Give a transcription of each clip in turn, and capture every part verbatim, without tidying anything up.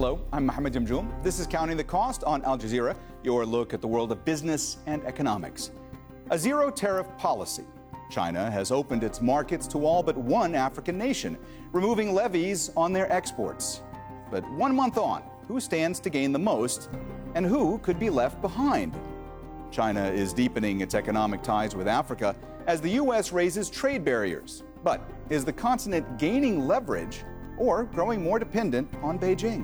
Hello, I'm Mohammed Jamjoom. This is Counting the Cost on Al Jazeera, your look at the world of business and economics. A zero tariff policy. China has opened its markets to all but one African nation, removing levies on their exports. But one month on, who stands to gain the most and who could be left behind? China is deepening its economic ties with Africa as the U S raises trade barriers. But is the continent gaining leverage or growing more dependent on Beijing?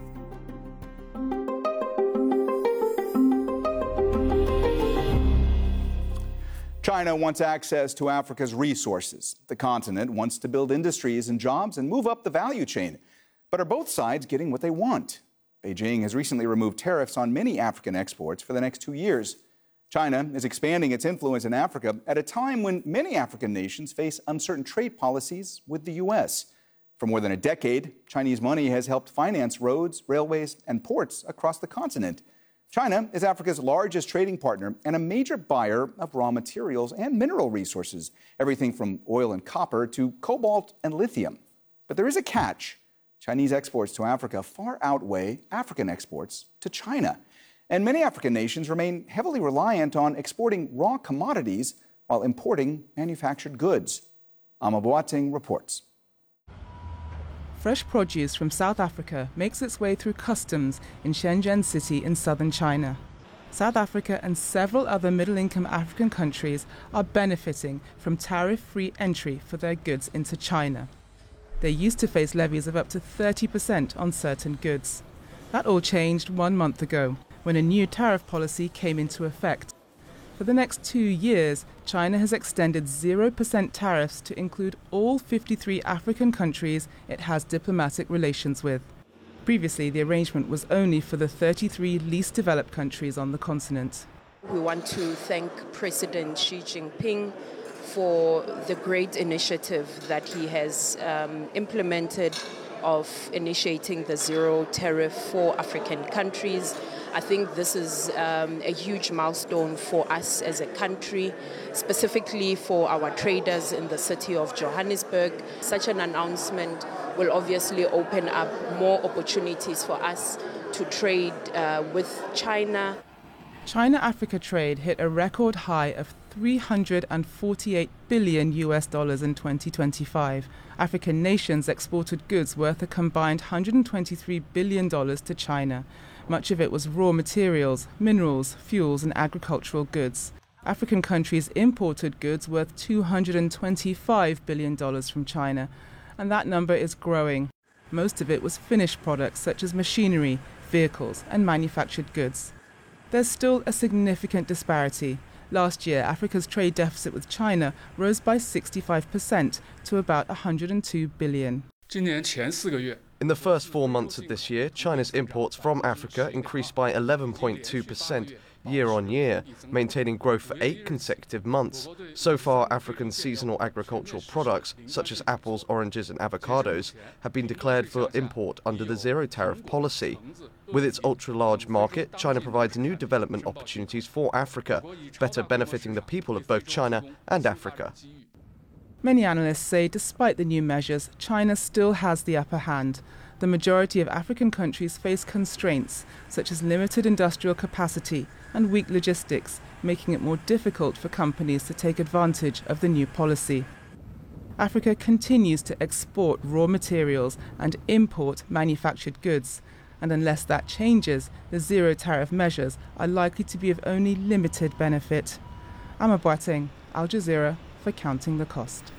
China wants access to Africa's resources. The continent wants to build industries and jobs and move up the value chain. But are both sides getting what they want? Beijing has recently removed tariffs on many African exports for the next two years. China is expanding its influence in Africa at a time when many African nations face uncertain trade policies with the U S. For more than a decade, Chinese money has helped finance roads, railways, and ports across the continent. China is Africa's largest trading partner and a major buyer of raw materials and mineral resources, everything from oil and copper to cobalt and lithium. But there is a catch. Chinese exports to Africa far outweigh African exports to China. And many African nations remain heavily reliant on exporting raw commodities while importing manufactured goods. Ama Boateng reports. Fresh produce from South Africa makes its way through customs in Shenzhen City in southern China. South Africa and several other middle-income African countries are benefiting from tariff-free entry for their goods into China. They used to face levies of up to thirty percent on certain goods. That all changed one month ago, when a new tariff policy came into effect. For the next two years, China has extended zero percent tariffs to include all fifty-three African countries it has diplomatic relations with. Previously, the arrangement was only for the thirty-three least developed countries on the continent. We want to thank President Xi Jinping for the great initiative that he has um, implemented of initiating the zero tariff for African countries. I think this is um, a huge milestone for us as a country, specifically for our traders in the city of Johannesburg. Such an announcement will obviously open up more opportunities for us to trade uh, with China. China-Africa trade hit a record high of three hundred forty-eight billion U S dollars in twenty twenty-five. African nations exported goods worth a combined one hundred twenty-three billion dollars to China. Much of it was raw materials, minerals, fuels and agricultural goods. African countries imported goods worth two hundred twenty-five billion dollars from China, and that number is growing. Most of it was finished products such as machinery, vehicles and manufactured goods. There's still a significant disparity. Last year, Africa's trade deficit with China rose by sixty-five percent to about one hundred two billion dollars. In the first four months of this year, China's imports from Africa increased by eleven point two percent year on year, maintaining growth for eight consecutive months. So far, African seasonal agricultural products, such as apples, oranges and avocados, have been declared for import under the zero-tariff policy. With its ultra-large market, China provides new development opportunities for Africa, better benefiting the people of both China and Africa. Many analysts say despite the new measures, China still has the upper hand. The majority of African countries face constraints, such as limited industrial capacity and weak logistics, making it more difficult for companies to take advantage of the new policy. Africa continues to export raw materials and import manufactured goods, and unless that changes, the zero-tariff measures are likely to be of only limited benefit. Ama Boateng, Al Jazeera, for Counting the Cost.